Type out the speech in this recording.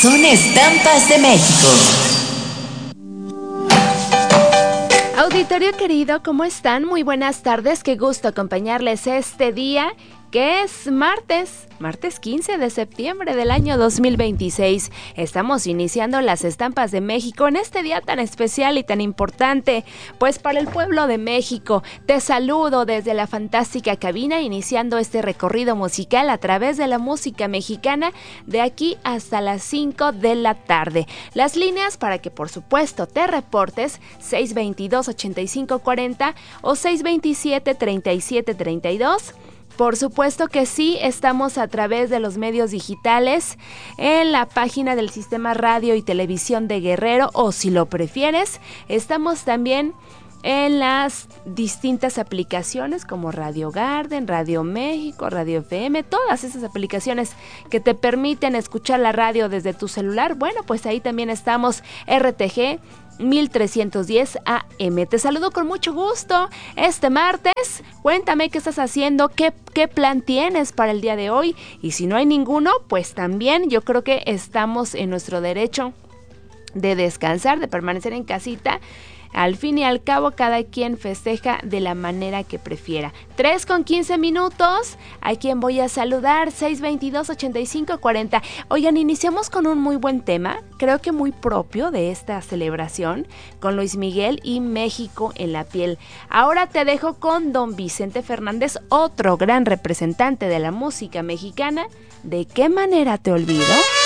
Son estampas de México. Auditorio querido, ¿cómo están? Muy buenas tardes, qué gusto acompañarles este día, que es martes 15 de septiembre del año 2026. Estamos iniciando las estampas de México en este día tan especial y tan importante, pues para el pueblo de México. Te saludo desde la fantástica cabina, iniciando este recorrido musical a través de la música mexicana de aquí hasta las 5 de la tarde. Las líneas para que por supuesto te reportes: 622-8540 o 627-3732. Por supuesto que sí, estamos a través de los medios digitales, en la página del Sistema Radio y Televisión de Guerrero, o si lo prefieres, estamos también en las distintas aplicaciones como Radio Garden, Radio México, Radio FM, todas esas aplicaciones que te permiten escuchar la radio desde tu celular. Bueno, pues ahí también estamos, RTG 1310 AM. Te saludo con mucho gusto este martes. Cuéntame qué estás haciendo, qué plan tienes para el día de hoy, y si no hay ninguno, pues también yo creo que estamos en nuestro derecho de descansar, de permanecer en casita. Al fin y al cabo, cada quien festeja de la manera que prefiera. 3:15. ¿A quién voy a saludar? 622-8540. Oigan, iniciamos con un muy buen tema, creo que muy propio de esta celebración, con Luis Miguel y México en la piel. Ahora te dejo con don Vicente Fernández, otro gran representante de la música mexicana. ¿De qué manera te olvido?